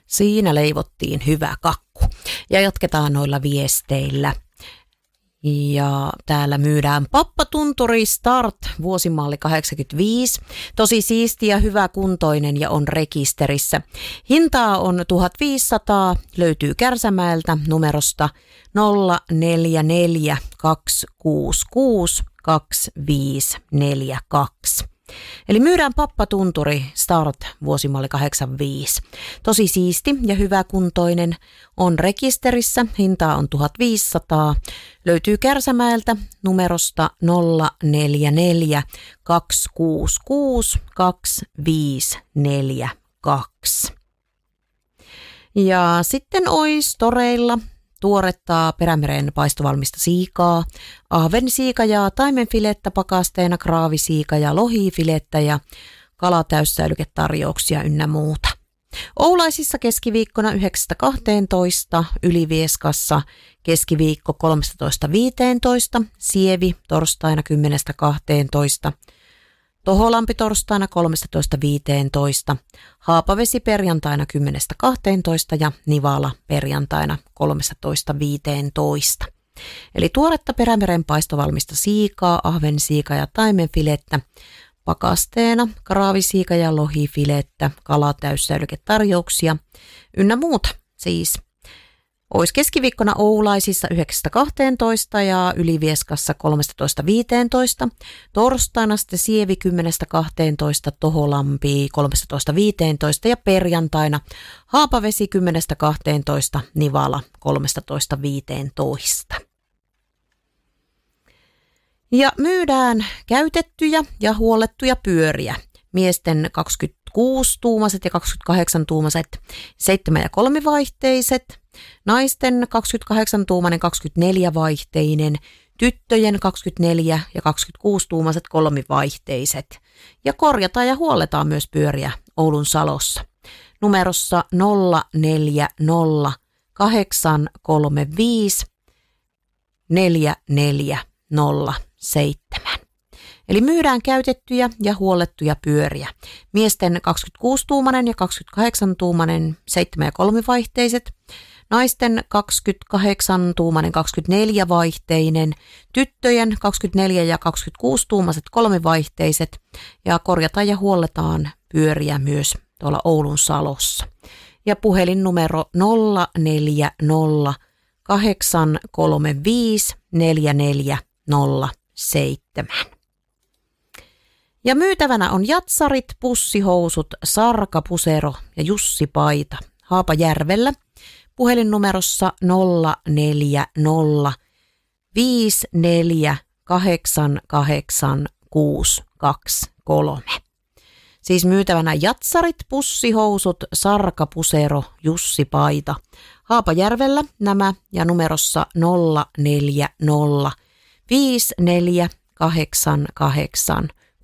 Siinä leivottiin hyvä kakku. Ja jatketaan noilla viesteillä. Ja täällä myydään Pappatunturi Start vuosimalli 85. Tosi siisti ja hyväkuntoinen ja on rekisterissä. Hintaa on 1500, löytyy Kärsämäeltä numerosta 044 266 2542. Eli myydään Pappatunturi Start vuosimalli 85. Tosi siisti ja hyväkuntoinen, on rekisterissä, hintaa on 1500, löytyy Kärsämäeltä numerosta 044 266 2542. Ja sitten ois toreilla tuoretta Perämeren paistovalmista siikaa, ahvensiikajaa, taimenfilettä pakasteena, kraavisiikajaa, lohifilettä ja kalatäyssäilyketarjouksia ynnä muuta. Oulaisissa keskiviikkona 9-12, Ylivieskassa keskiviikko 13-15, Sievi torstaina 10-12, Toholampi torstaina 13-15, Haapavesi perjantaina 10-12 ja Nivala perjantaina 13-15. Eli tuoretta Perämeren paistovalmista siikaa, ahvensiika ja taimenfilettä, pakasteena, kraavisiika ja lohifilettä, kalatäyssäilyketarjouksia ynnä muuta siis. Ois keskiviikkona Oulaisissa 9-12 ja Ylivieskassa 13-15, torstaina sitten Sievi 10-12, Toholampi 13-15 ja perjantaina Haapavesi 10-12, Nivala 13-15. Ja myydään käytettyjä ja huollettuja pyöriä, miesten 26-tuumaiset ja 28-tuumaiset 7 ja 3 vaihteiset, naisten 28-tuumainen 24-vaihteinen, tyttöjen 24 ja 26-tuumaiset 3-vaihteiset. Ja korjataan ja huolletaan myös pyöriä Oulun Salossa. Numerossa 040 835 4407. Eli myydään käytettyjä ja huollettuja pyöriä. Miesten 26-tuumainen ja 28-tuumainen 7 ja 3 vaihteiset, naisten 28-tuumainen 24-vaihteinen, tyttöjen 24 ja 26-tuumaiset 3 vaihteiset ja korjataan ja huolletaan pyöriä myös tuolla Oulun Salossa. Ja puhelinnumero 040 835 4407. Ja myytävänä on jatsarit, pussihousut, sarkapusero ja Jussi-paita Haapajärvellä puhelinnumerossa 040 5488623. Siis myytävänä jatsarit, pussihousut, sarkapusero, Jussi-paita Haapajärvellä nämä ja numerossa 040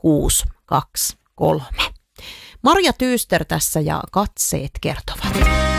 5488623. Marja Tyyster tässä ja katseet kertovat.